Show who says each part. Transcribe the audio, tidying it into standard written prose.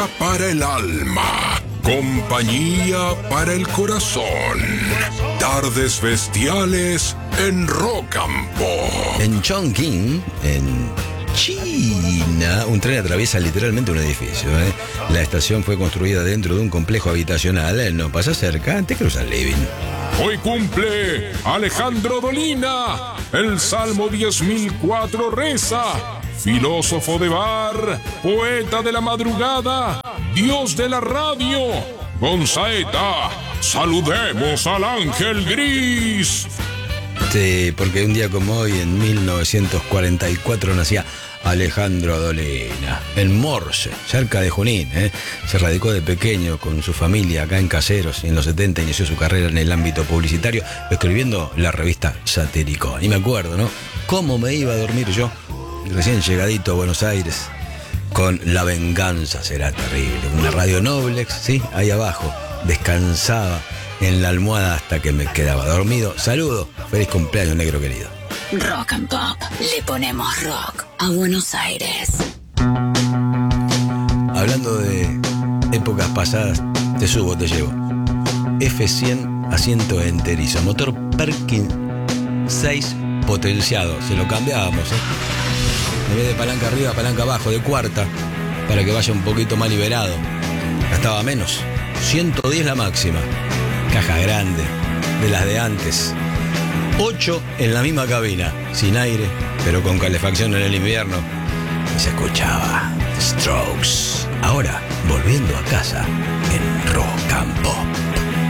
Speaker 1: Para el alma, compañía para el corazón. Tardes bestiales en Rock and Pop.
Speaker 2: En Chongqing, en China, un tren atraviesa literalmente un edificio. La estación fue construida dentro de un complejo habitacional. No pasa cerca, te cruza el living.
Speaker 1: Hoy cumple Alejandro Dolina. El Salmo 10.004 reza: filósofo de bar, poeta de la madrugada, dios de la radio. Gonzaeta, saludemos al ángel gris.
Speaker 2: Sí, porque un día como hoy, en 1944, nacía Alejandro Dolina, en Morse, cerca de Junín. Se radicó de pequeño con su familia acá en Caseros y en los 70 inició su carrera en el ámbito publicitario, escribiendo la revista Satiricón. Y me acuerdo, ¿no? Cómo me iba a dormir yo, recién llegadito a Buenos Aires, con La Venganza Será Terrible. Una radio Noblex, sí, ahí abajo. Descansaba en la almohada hasta que me quedaba dormido. Saludo, feliz cumpleaños, negro querido.
Speaker 3: Rock and Pop, le ponemos rock a Buenos Aires.
Speaker 2: Hablando de épocas pasadas, te subo, te llevo. F100 asiento enterizo, motor Perkins 6 potenciado. Se lo cambiábamos, en vez de palanca arriba, palanca abajo, de cuarta, para que vaya un poquito más liberado. Gastaba menos, 110 la máxima. Caja grande, de las de antes. 8 en la misma cabina, sin aire, pero con calefacción en el invierno. Y se escuchaba Strokes. Ahora, volviendo a casa en Rock and Pop.